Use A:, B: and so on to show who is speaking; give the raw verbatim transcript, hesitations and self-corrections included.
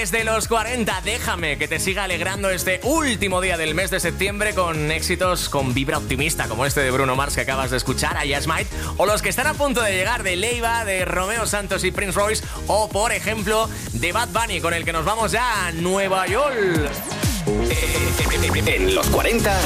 A: desde los cuarenta. Déjame que te siga alegrando este último día del mes de septiembre con éxitos con vibra optimista, como este de Bruno Mars que acabas de escuchar, a Just Might, o los que están a punto de llegar de Leiva, de Romeo Santos y Prince Royce, o por ejemplo de Bad Bunny, con el que nos vamos ya a Nueva York.
B: En los cuarenta